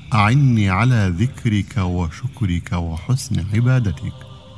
أعني على ذكرك وشكرك وحسن عبادتك.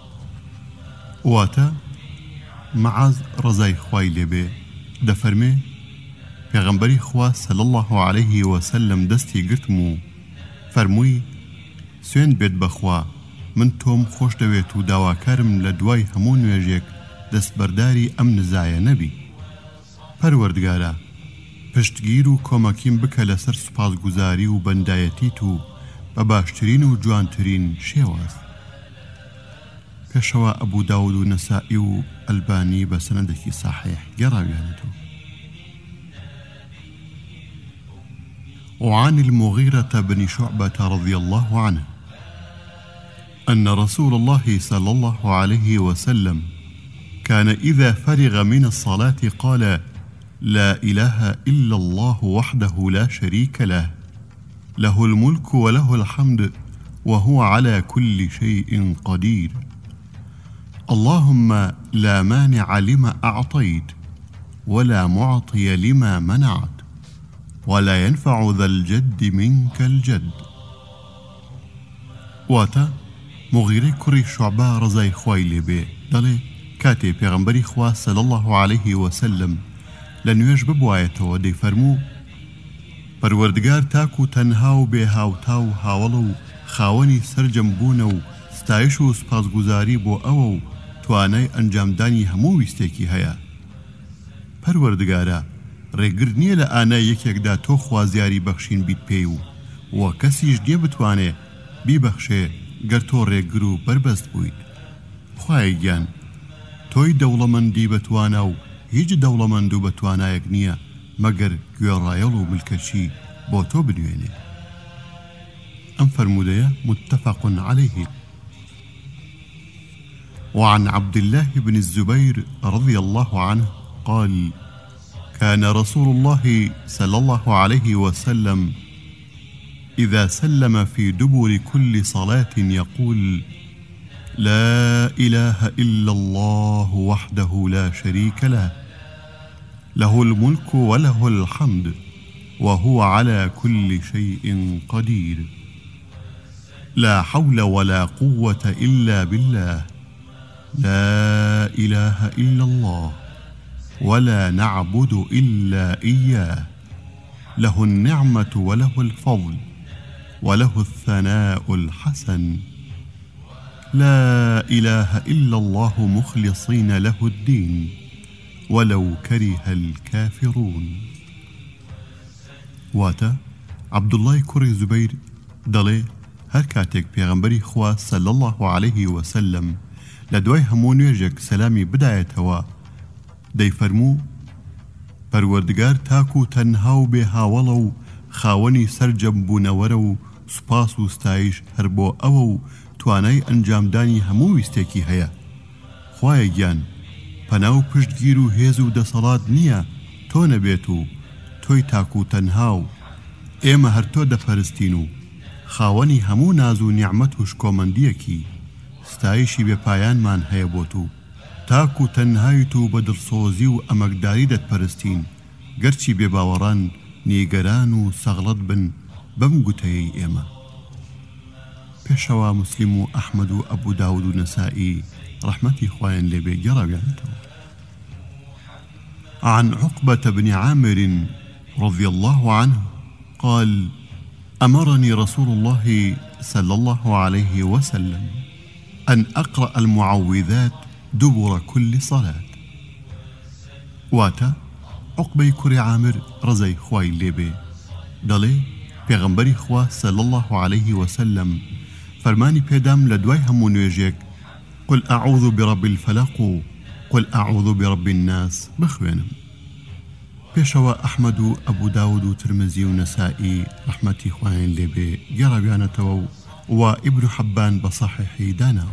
واتا معاذ رضای خوای لێبێ دەفەرمێ پێغەمبەری خوا صلی الله عليه وسلم دەستی گرتم و فەرمووی سوێن بێت بەخوا من تۆم خۆش دەوێت و داواکارم لە دوای هەموو نوێژێک دەستبەرداری ئەم نزایە نەبی. پەروەردگارە پشتگیر و کۆمەکیم بکە لەسەر سوپاسگوزاری و بەندایەتیت و بە باشترین و جوانترین شێواز. پێشەوە ئەبوو داود و نەسائی و ئەلبانی بە سەنەدێکی صحیح گەڕاویانەتەوە. وعن المغيرة بن شعبة رضي الله عنه أن رسول الله صلى الله عليه وسلم كان إذا فرغ من الصلاة قال لا إله إلا الله وحده لا شريك له له الملك وله الحمد وهو على كل شيء قدير اللهم لا مانع لما أعطيت ولا معطي لما منعت ولا ينفع ذا الجد منك الجد. واتا مغیرەی کوڕی شوعبە ڕزای خوای لێبێ دەڵێ کاتێ پێغەمبەری خوا صلی الله عليه وسلم لە نوێژ ببوایەتەوە دەیفەرموو پەروەردگار تاک و تەنها و بێهاوتا و هاوڵە و خاوەنی سەرجەم بوونە و ستایش و سپاسگوزاری بۆ ئەوە و توانای ئەنجامدانی هەموو ویستێکی هەیە. پەروەردگارە ڕێگر نییە لە ئانای یەکێکدا تۆ خوازیاری بەخشین بیت پێی و کەسیش نییە بتوانێ بیبەخشێ گەر تۆ ڕێگر و بربەست بوویت. خوای گیان تۆی دەوڵەمەندی بەتوانە و هیچ دەوڵەمەند و بەتوانایەک نییە مەگەر گوێڕایەڵ و ملکەچی بۆ تۆ بنوێنێ. ئەم فەرمودەیە متفق عليه. وعن عبد الله بن الزبير رضي الله عنه قال كان رسول الله صلى الله عليه وسلم إذا سلم في دبر كل صلاة يقول لا إله إلا الله وحده لا شريك له له الملك وله الحمد وهو على كل شيء قدير لا حول ولا قوة إلا بالله لا إله إلا الله ولا نعبد إلا إياه له النعمة وله الفضل وله الثناء الحسن لا إله إلا الله مخلصين له الدين ولو كره الكافرون. واتا عبد الله کوڕی زوبەیر دەڵێ هەر کاتێک پێغەمبەری خوا صلی الله عليه وسلم لە دوای هەموو نوێژێک سەلامی بدایەتەوە دەیفەرموو پەروەردگار تاک و تەنها و بێهاوڵە و خاوەنی سەرجەم بوونەوەرە و سوپاس و ستایش هەر بۆ ئەوە و توانای ئەنجامدانی هەموو ویستێکی هەیە. خوایە گیان پەنا و پشتگیر و هێز و دەسەڵات نییە تۆ نەبێت و تۆی تاک و تەنها و ئێمە هەر تۆ دەپەرستین و خاوەنی هەموو ناز و نیعمەت و شکۆمەندیەکی ستایشی بێپایانمان هەیە بۆ تو تاک و تەنهایت و بە دڵسۆزی و ئەمەکداری دەتپەرستین گەرچی بێباوەڕان نیگەران و سەغڵەت بن بەم گوتەیەی ئێمە. پێشەوە مسلم و ئەحمەد و ئەبوو داود و نەسائی ڕەحمەتی خوایان لێبێ گەڕاویانەتەوە. عن عقبة بن عامر رضي الله عنه قال أمرني رسول الله صلى الله عليه وسلم أن أقرأ المعوذات دبر كل صلاة. واتا عقبەی کوڕی عامر ڕزای خوای لێبێ دەڵێ پێغەمبەری خوا صلی الله عليه وسلم فەرمانی پێدام لە دوای هەموو نوێژێک قل أعوذ برب الفلق و قل أعوذ برب الناس بخوێنم. پێشەوە ئەحمەد و ئەبوو داود و ترمزی و نەسائی ڕەحمەتی خوایان لێبێ گەڕاویانەتەوە و ئیبن حەبان بە صحیحی داناوە.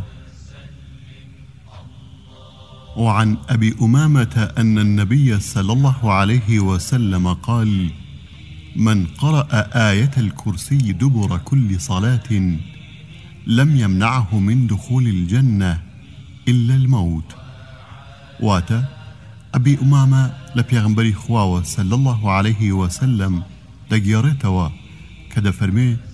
وعن أبي أمامة أن النبي صلى الله عليه وسلم قال من قرأ آية الكرسي دبر كل صلاة لم يمنعه من دخول الجنة إلا الموت. واتا أبي أمامة لبيغمبري خواوة صلى الله عليه وسلم دقيارتوا كده فرمي